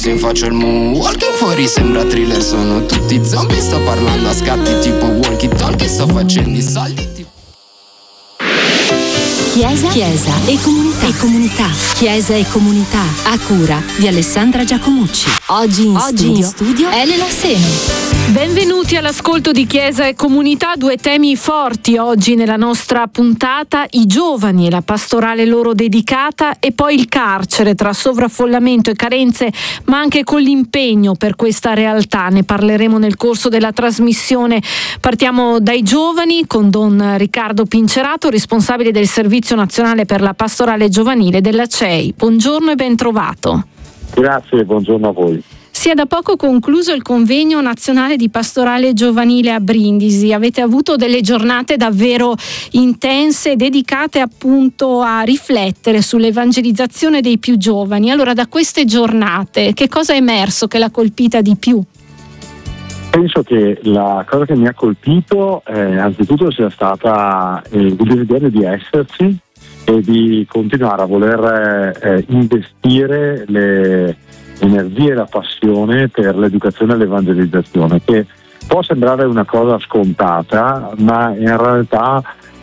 se faccio il moonwalking fuori sembra thriller, sono tutti zombie, sto parlando a scatti tipo walkie talkie, sto facendo i soldi tipo... Chiesa e comunità. Chiesa e comunità a cura di Alessandra Giacomucci. Oggi in studio Elena Seni. Benvenuti all'ascolto di Chiesa e Comunità, due temi forti oggi nella nostra puntata: i giovani e la pastorale loro dedicata, e poi il carcere tra sovraffollamento e carenze, ma anche con l'impegno per questa realtà. Ne parleremo nel corso della trasmissione. Partiamo dai giovani con Don Riccardo Pincerato, responsabile del Servizio Nazionale per la Pastorale Giovanile della CEI. Buongiorno e ben trovato. Grazie, buongiorno a voi. Si è da poco concluso il convegno nazionale di pastorale giovanile a Brindisi. Avete avuto delle giornate davvero intense, dedicate appunto a riflettere sull'evangelizzazione dei più giovani. Allora, da queste giornate, che cosa è emerso che l'ha colpita di più? Penso che la cosa che mi ha colpito anzitutto sia stata il desiderio di esserci e di continuare a voler investire le energie e la passione per l'educazione e l'evangelizzazione, che può sembrare una cosa scontata, ma in realtà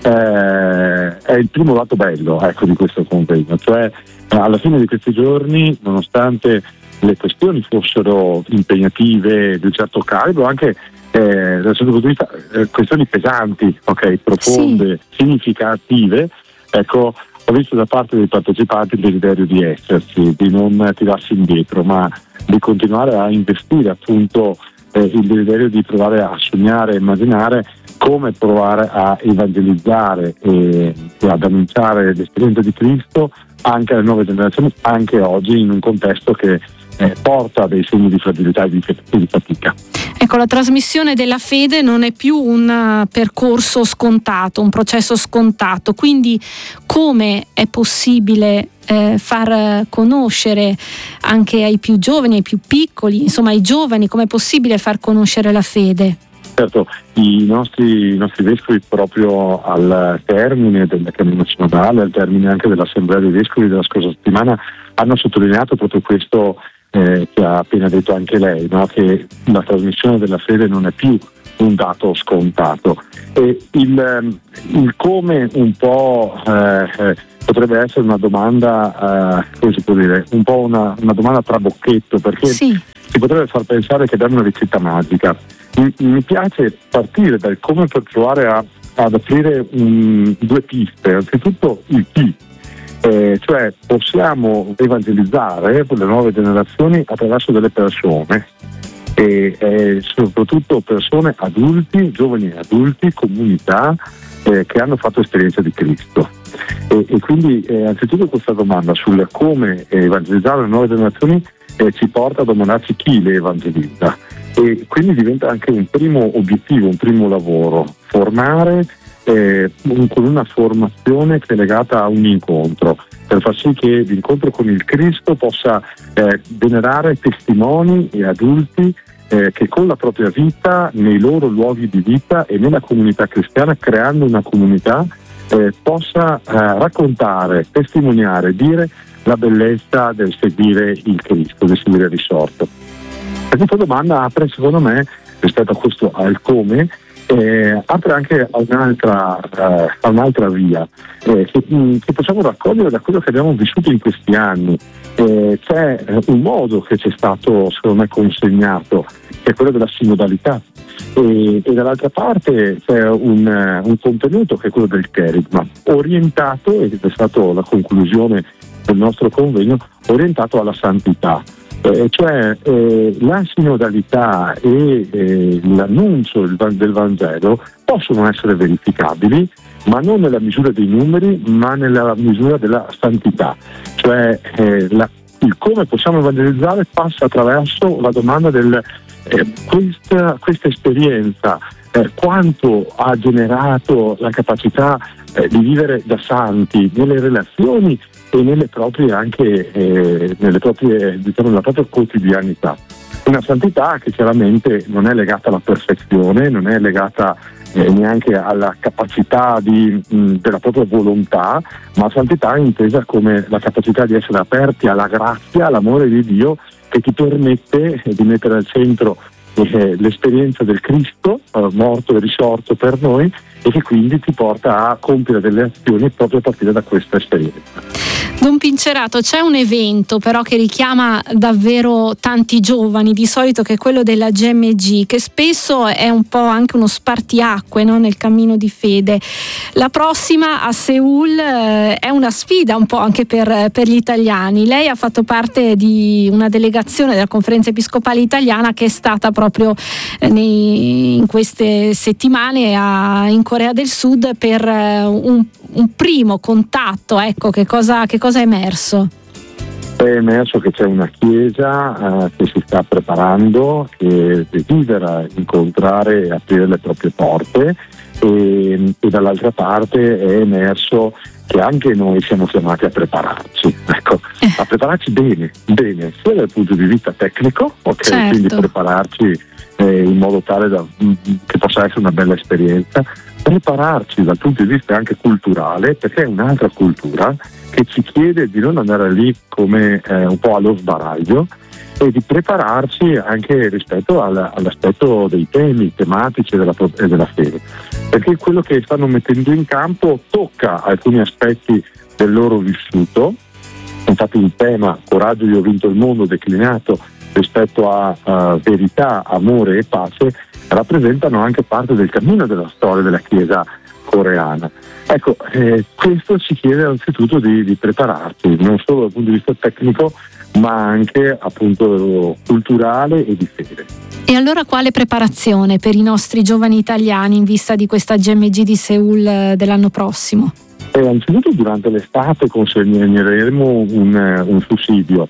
è il primo lato bello, ecco, di questo convegno. Cioè, alla fine di questi giorni, nonostante le questioni fossero impegnative di un certo calibro, anche dal certo punto di vista questioni pesanti, profonde, significative, ecco, ho visto da parte dei partecipanti il desiderio di esserci, di non tirarsi indietro, ma di continuare a investire, appunto, il desiderio di provare a sognare e immaginare come provare a evangelizzare e ad annunciare l'esperienza di Cristo anche alle nuove generazioni, anche oggi, in un contesto che porta dei segni di fragilità e di fatica. Ecco, la trasmissione della fede non è più un percorso scontato, un processo scontato, quindi come è possibile far conoscere anche ai più giovani, ai più piccoli, insomma ai giovani, come è possibile far conoscere la fede? Certo, i nostri vescovi, proprio al termine del cammino sinodale, al termine anche dell'assemblea dei vescovi della scorsa settimana, hanno sottolineato proprio questo che ha appena detto anche lei, no? Che la trasmissione della fede non è più un dato scontato. E il come un po' potrebbe essere una domanda, come si può dire, un po' una domanda trabocchetto, perché sì, si potrebbe far pensare che abbiamo una ricetta magica. Mi piace partire dal come per provare ad aprire due piste. Anzitutto il chi. Cioè possiamo evangelizzare per le nuove generazioni attraverso delle persone e soprattutto persone adulti, giovani adulti, comunità che hanno fatto esperienza di Cristo e quindi anzitutto questa domanda sul come evangelizzare le nuove generazioni ci porta a domandarci chi le evangelizza, e quindi diventa anche un primo obiettivo, un primo lavoro, formare con una formazione che è legata a un incontro, per far sì che l'incontro con il Cristo possa generare testimoni e adulti che con la propria vita, nei loro luoghi di vita e nella comunità cristiana, creando una comunità, possa raccontare, testimoniare, dire la bellezza del seguire il Cristo, del seguire il risorto. E questa domanda apre, secondo me, rispetto a questo al come, apre anche a un'altra via che possiamo raccogliere da quello che abbiamo vissuto in questi anni. C'è un modo che ci è stato, secondo me, consegnato, che è quello della sinodalità, e dall'altra parte c'è un contenuto che è quello del kerigma, orientato, ed è stata la conclusione del nostro convegno, orientato alla santità. Cioè la sinodalità e l'annuncio del Vangelo possono essere verificabili, ma non nella misura dei numeri, ma nella misura della santità. Cioè il come possiamo evangelizzare passa attraverso la domanda del questa esperienza, quanto ha generato la capacità di vivere da santi nelle relazioni e nelle proprie anche nella propria quotidianità. Una santità che chiaramente non è legata alla perfezione, non è legata neanche alla capacità della propria volontà, ma santità intesa come la capacità di essere aperti alla grazia, all'amore di Dio che ti permette di mettere al centro l'esperienza del Cristo morto e risorto per noi, e che quindi ti porta a compiere delle azioni proprio a partire da questa esperienza. Don Pincerato, c'è un evento però che richiama davvero tanti giovani, di solito, che è quello della GMG, che spesso è un po' anche uno spartiacque, no? Nel cammino di fede. La prossima a Seul è una sfida un po' anche per gli italiani. Lei ha fatto parte di una delegazione della Conferenza Episcopale Italiana che è stata proprio in queste settimane in Corea del Sud per un primo contatto. Ecco, che cosa è emerso? È emerso che c'è una chiesa che si sta preparando, che desidera incontrare e aprire le proprie porte, e dall'altra parte è emerso che anche noi siamo chiamati a prepararci, ecco, a prepararci bene, sia dal punto di vista tecnico, ok, certo. Quindi prepararci in modo tale che possa essere una bella esperienza, prepararci dal punto di vista anche culturale, perché è un'altra cultura che ci chiede di non andare lì come un po' allo sbaraglio, e di prepararci anche rispetto all'aspetto dei temi tematici e della fede, perché quello che stanno mettendo in campo tocca alcuni aspetti del loro vissuto. Infatti il tema "Coraggio, io ho vinto il mondo", declinato rispetto a verità, amore e pace, rappresentano anche parte del cammino della storia della Chiesa coreana. Ecco, questo ci chiede anzitutto di prepararci, non solo dal punto di vista tecnico, ma anche appunto culturale e di fede. E allora quale preparazione per i nostri giovani italiani in vista di questa GMG di Seul dell'anno prossimo? Anzitutto durante l'estate consegneremo un sussidio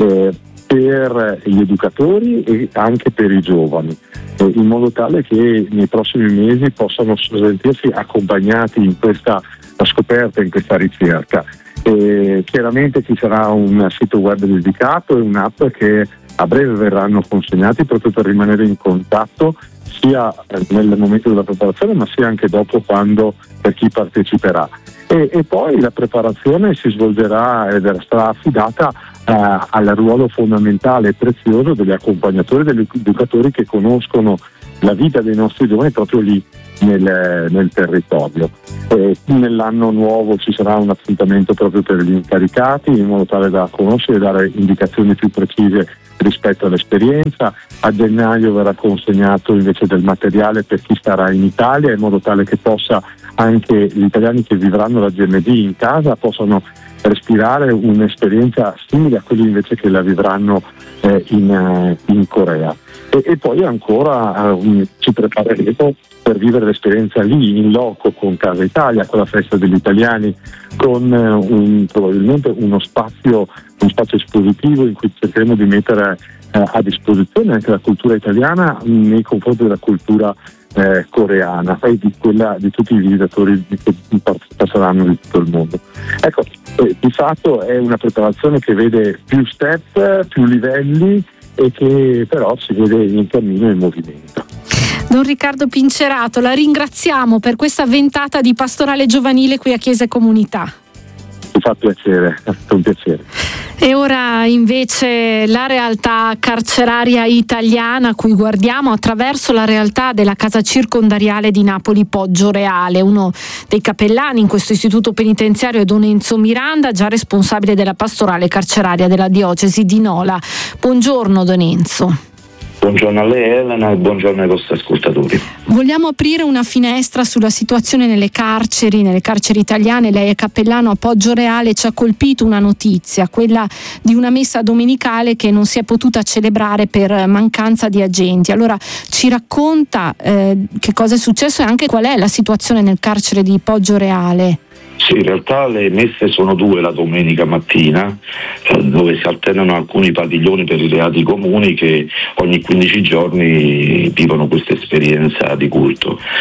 per gli educatori e anche per i giovani, in modo tale che nei prossimi mesi possano sentirsi accompagnati in questa scoperta, in questa ricerca. Chiaramente ci sarà un sito web dedicato e un'app che a breve verranno consegnati proprio per rimanere in contatto sia nel momento della preparazione, ma sia anche dopo, quando per chi parteciperà. E poi la preparazione si svolgerà ed sarà affidata al ruolo fondamentale e prezioso degli accompagnatori, degli educatori che conoscono la vita dei nostri giovani proprio lì nel territorio. Nell'anno nuovo ci sarà un appuntamento proprio per gli incaricati, in modo tale da conoscere e dare indicazioni più precise rispetto all'esperienza. A gennaio verrà consegnato invece del materiale per chi starà in Italia, in modo tale che possa anche gli italiani che vivranno la GMD in casa possano respirare un'esperienza simile a quelli invece che la vivranno in Corea. E poi ancora ci prepareremo per vivere l'esperienza lì in loco con Casa Italia, con la festa degli italiani, con probabilmente uno spazio espositivo in cui cercheremo di mettere a disposizione anche la cultura italiana nei confronti della cultura coreana e di quella di tutti i visitatori che passeranno di tutto il mondo. Ecco, di fatto è una preparazione che vede più step, più livelli, e che però si vede in cammino e in movimento. Don Riccardo Pincerato, la ringraziamo per questa ventata di pastorale giovanile qui a Chiesa e Comunità. Mi fa piacere, è un piacere. E ora invece la realtà carceraria italiana, a cui guardiamo attraverso la realtà della casa circondariale di Napoli Poggioreale. Uno dei cappellani in questo istituto penitenziario è Don Enzo Miranda, già responsabile della pastorale carceraria della diocesi di Nola. Buongiorno Don Enzo. Buongiorno a lei Elena e buongiorno ai vostri ascoltatori. Vogliamo aprire una finestra sulla situazione nelle carceri italiane. Lei è cappellano a Poggioreale, ci ha colpito una notizia, quella di una messa domenicale che non si è potuta celebrare per mancanza di agenti. Allora ci racconta che cosa è successo e anche qual è la situazione nel carcere di Poggioreale. Sì, in realtà le messe sono 2 la domenica mattina, dove si alternano alcuni padiglioni per i reati comuni che ogni 15 giorni vivono questa esperienza di culto.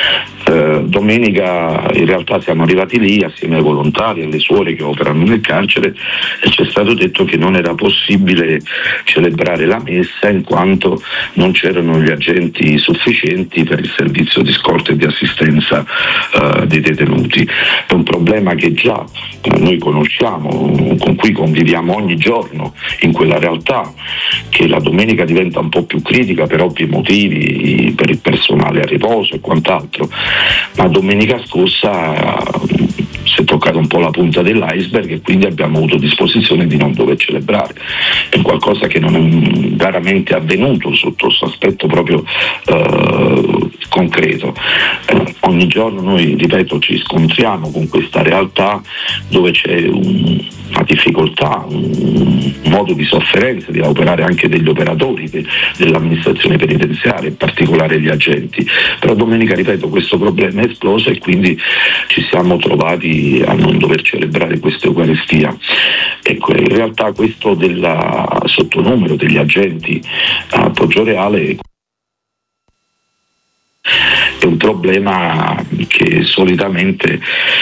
Domenica in realtà siamo arrivati lì assieme ai volontari, alle suore che operano nel carcere, e ci è stato detto che non era possibile celebrare la messa in quanto non c'erano gli agenti sufficienti per il servizio di scorta e di assistenza dei detenuti. È un problema che già noi conosciamo, con cui conviviamo ogni giorno in quella realtà, che la domenica diventa un po' più critica per ovvi motivi, per il personale a riposo e quant'altro, ma domenica scorsa si è toccata un po' la punta dell'iceberg e quindi abbiamo avuto disposizione di non dover celebrare. È qualcosa che non è raramente avvenuto sotto questo aspetto proprio concreto. Ogni giorno noi, ripeto, ci scontriamo con questa realtà dove c'è una difficoltà, un modo di sofferenza di operare anche degli operatori dell'amministrazione penitenziaria, in particolare gli agenti. Però domenica, ripeto, questo problema è esploso e quindi ci siamo trovati a non dover celebrare questa Eucaristia. Ecco, in realtà questo del sottonumero degli agenti a Poggioreale è un problema che solitamente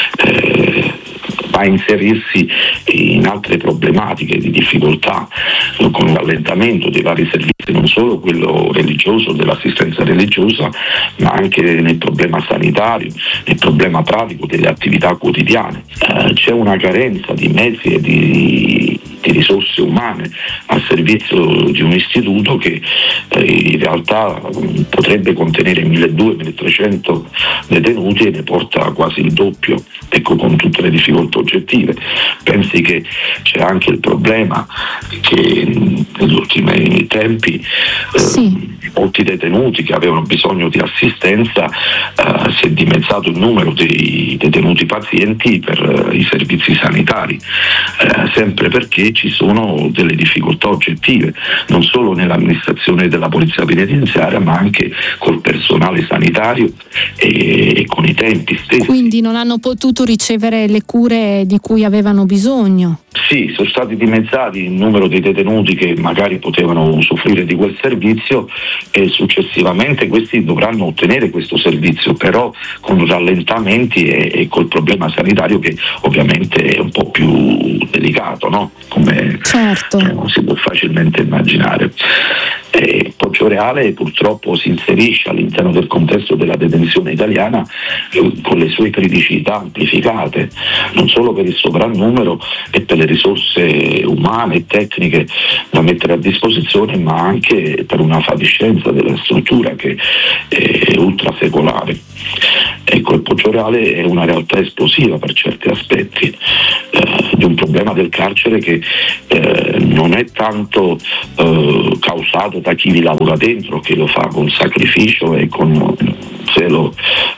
va a inserirsi in altre problematiche di difficoltà, con l'allentamento dei vari servizi, non solo quello religioso, dell'assistenza religiosa, ma anche nel problema sanitario, nel problema pratico delle attività quotidiane. C'è una carenza di mezzi e di risorse umane al servizio di un istituto che in realtà potrebbe contenere 1.200-1.300 detenuti e ne porta quasi il doppio, ecco, con tutte le difficoltà oggettive. Pensi che c'è anche il problema che negli ultimi tempi molti detenuti che avevano bisogno di assistenza, si è dimezzato il numero dei detenuti pazienti per i servizi sanitari, sempre perché ci sono delle difficoltà oggettive, non solo nell'amministrazione della polizia penitenziaria, ma anche col personale sanitario e con i tempi stessi. Quindi non hanno potuto ricevere le cure di cui avevano bisogno. Sì, sono stati dimezzati il numero di detenuti che magari potevano usufruire di quel servizio e successivamente questi dovranno ottenere questo servizio, però con rallentamenti e col problema sanitario che ovviamente è un po' più delicato, no? Come certo. Si può facilmente immaginare. Poggioreale purtroppo si inserisce all'interno del contesto della detenzione italiana con le sue criticità amplificate, non solo per il soprannumero e per le risorse umane e tecniche da mettere a disposizione, ma anche per una fatiscenza della struttura che è ultrasecolare. Ecco, il Poggioreale è una realtà esplosiva per certi aspetti, di un problema del carcere che non è tanto causato da chi vi lavora dentro, che lo fa con sacrificio e con zelo,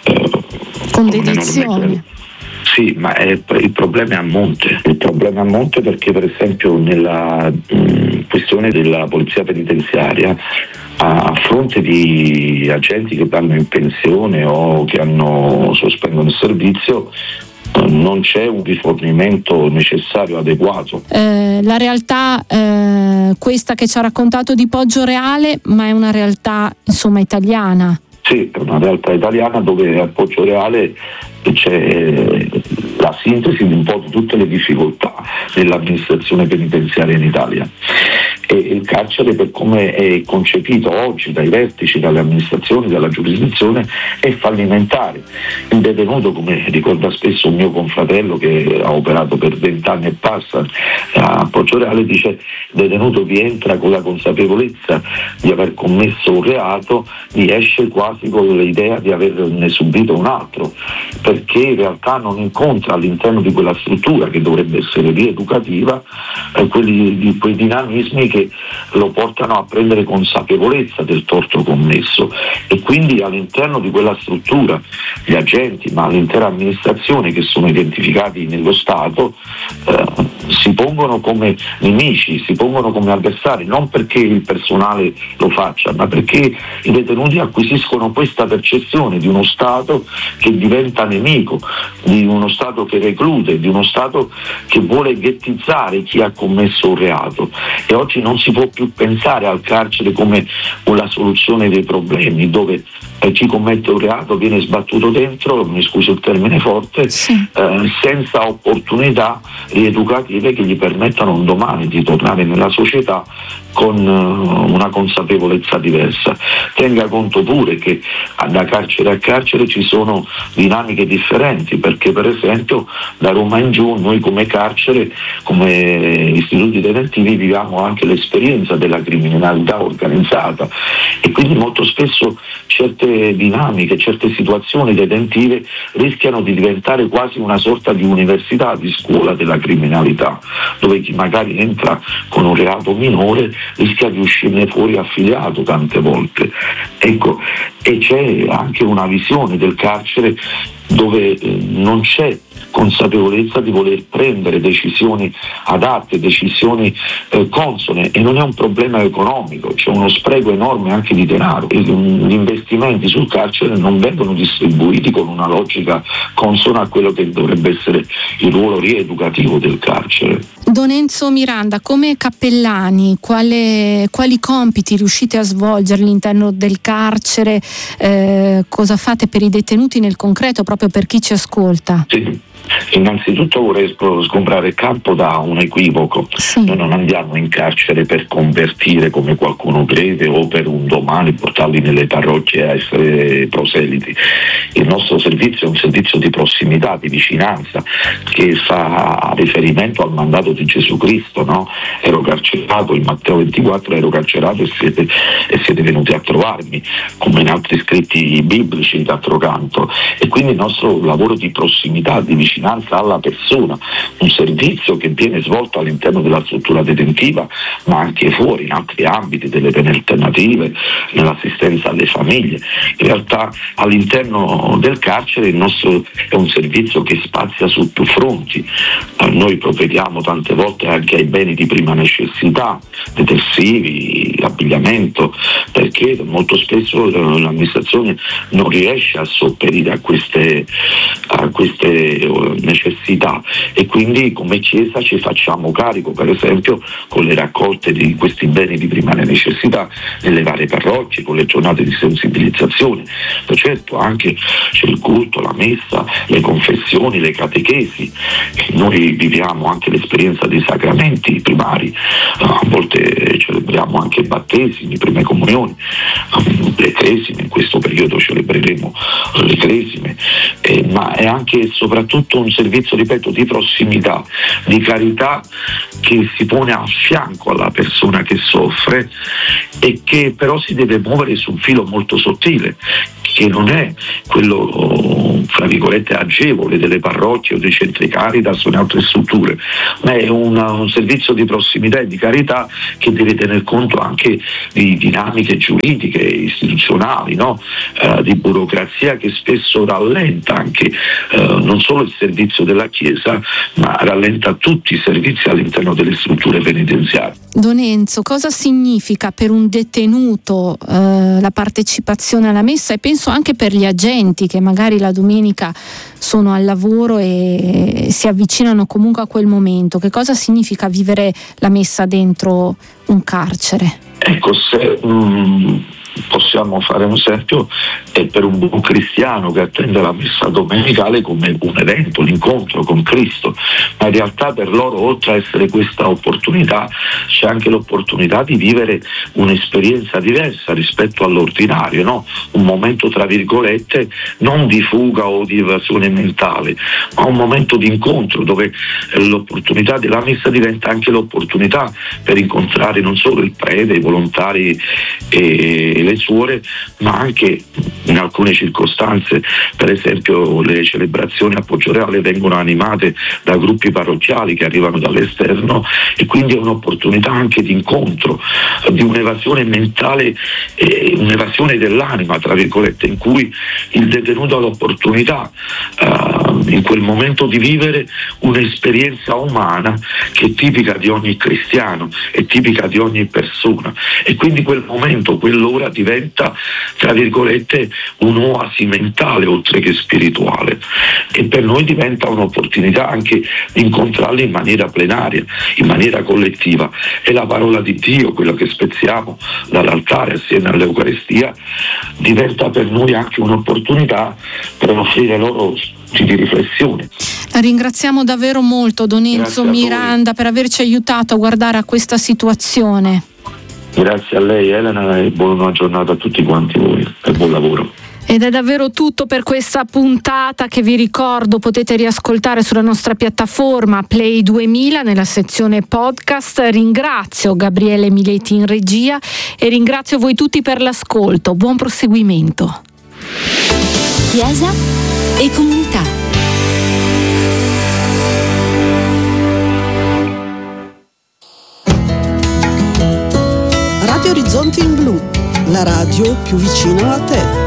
con dedizione. Sì, ma il problema è a monte. Il problema è a monte perché, per esempio, nella questione della polizia penitenziaria, a fronte di agenti che vanno in pensione o che sospendono il servizio, non c'è un rifornimento necessario, adeguato. La realtà questa che ci ha raccontato di Poggioreale, ma è una realtà insomma italiana. Sì, è una realtà italiana dove a Poggioreale c'è la sintesi di un po' di tutte le difficoltà dell'amministrazione penitenziaria in Italia. E il carcere, per come è concepito oggi dai vertici, dalle amministrazioni, dalla giurisdizione, è fallimentare. Il detenuto, come ricorda spesso un mio confratello che ha operato per 20 anni e passa a Poggioreale, dice: il detenuto vi entra con la consapevolezza di aver commesso un reato, vi esce quasi con l'idea di averne subito un altro, perché in realtà non incontra all'interno di quella struttura che dovrebbe essere rieducativa quei dinamismi che lo portano a prendere consapevolezza del torto commesso, e quindi all'interno di quella struttura gli agenti, ma l'intera amministrazione, che sono identificati nello Stato, si pongono come nemici, si pongono come avversari, non perché il personale lo faccia, ma perché i detenuti acquisiscono questa percezione di uno Stato che diventa nemico, di uno Stato che reclude, di uno Stato che vuole ghettizzare chi ha commesso un reato. E oggi non si può più pensare al carcere come una soluzione dei problemi, dove chi commette un reato viene sbattuto dentro, mi scuso il termine forte, senza opportunità rieducative che gli permettano un domani di tornare nella società con una consapevolezza diversa. Tenga conto pure che da carcere a carcere ci sono dinamiche differenti, perché per esempio da Roma in giù noi come carcere, come istituti detentivi, viviamo anche l'esperienza della criminalità organizzata e quindi molto spesso certe dinamiche, certe situazioni detentive rischiano di diventare quasi una sorta di università, di scuola della criminalità, dove chi magari entra con un reato minore rischia di uscirne fuori affiliato tante volte. Ecco, e c'è anche una visione del carcere dove non c'è consapevolezza di voler prendere decisioni adatte, decisioni consone, e non è un problema economico, c'è uno spreco enorme anche di denaro. Gli investimenti sul carcere non vengono distribuiti con una logica consona a quello che dovrebbe essere il ruolo rieducativo del carcere. Don Enzo Miranda, come cappellani, quali compiti riuscite a svolgere all'interno del carcere? Cosa fate per i detenuti nel concreto, proprio per chi ci ascolta? Sì. Innanzitutto vorrei sgombrare il campo da un equivoco. Sì. Noi non andiamo in carcere per convertire, come qualcuno crede, o per un domani portarli nelle parrocchie a essere proseliti. Il nostro servizio è un servizio di prossimità, di vicinanza, che fa riferimento al mandato di Gesù Cristo, no? Ero carcerato, in Matteo 24 ero carcerato e siete venuti a trovarmi, come in altri scritti biblici d'altro canto. E quindi il nostro lavoro di prossimità, di vicinanza alla persona, un servizio che viene svolto all'interno della struttura detentiva, ma anche fuori, in altri ambiti, delle pene alternative, nell'assistenza alle famiglie. In realtà all'interno del carcere il nostro è un servizio che spazia su più fronti. Noi provvediamo tante volte anche ai beni di prima necessità, detersivi, abbigliamento, perché molto spesso l'amministrazione non riesce a sopperire a queste necessità, e quindi come Chiesa ci facciamo carico, per esempio con le raccolte di questi beni di primaria necessità nelle varie parrocchie, con le giornate di sensibilizzazione. Certo, anche c'è il culto, la messa, le confessioni, le catechesi. Noi viviamo anche l'esperienza dei sacramenti primari, a volte celebriamo anche battesimi, prime comunioni, le cresime. In questo periodo celebreremo le cresime, ma è anche e soprattutto un servizio, ripeto, di prossimità, di carità, che si pone a fianco alla persona che soffre e che però si deve muovere su un filo molto sottile, che non è quello, fra virgolette, agevole delle parrocchie o dei centri Caritas o in altre strutture, ma è un servizio di prossimità e di carità che deve tener conto anche di dinamiche giuridiche, istituzionali, no? Di burocrazia che spesso rallenta anche non solo il servizio della Chiesa, ma rallenta tutti i servizi all'interno delle strutture penitenziarie. Don Enzo, cosa significa per un detenuto la partecipazione alla messa, e penso anche per gli agenti che magari la domenica sono al lavoro e si avvicinano comunque a quel momento? Che cosa significa vivere la messa dentro un carcere? Ecco, se possiamo fare un esempio, è per un buon cristiano che attende la messa domenicale come un evento, l'incontro con Cristo, ma in realtà per loro, oltre a essere questa opportunità, c'è anche l'opportunità di vivere un'esperienza diversa rispetto all'ordinario, no? Un momento, tra virgolette, non di fuga o di evasione mentale, ma un momento di incontro dove l'opportunità della messa diventa anche l'opportunità per incontrare non solo il prete, i volontari e le suore, ma anche in alcune circostanze, per esempio le celebrazioni a Poggioreale vengono animate da gruppi parrocchiali che arrivano dall'esterno, e quindi è un'opportunità anche di incontro, di un'evasione mentale e un'evasione dell'anima, tra virgolette, in cui il detenuto ha l'opportunità in quel momento di vivere un'esperienza umana che è tipica di ogni cristiano, è tipica di ogni persona, e quindi quel momento, quell'ora diventa, tra virgolette, un'oasi mentale oltre che spirituale, e per noi diventa un'opportunità anche di incontrarli in maniera plenaria, in maniera collettiva, e la parola di Dio, quella che spezziamo dall'altare assieme all'Eucaristia, diventa per noi anche un'opportunità per offrire loro di riflessione. La ringraziamo davvero molto, Don Enzo Miranda, per averci aiutato a guardare a questa situazione. Grazie a lei, Elena, e buona giornata a tutti quanti voi e buon lavoro. Ed è davvero tutto per questa puntata, che vi ricordo potete riascoltare sulla nostra piattaforma Play 2000 nella sezione podcast. Ringrazio Gabriele Mileti in regia e ringrazio voi tutti per l'ascolto. Buon proseguimento. Chiesa e comunità. Radio Orizzonti in Blu, la radio più vicina a te.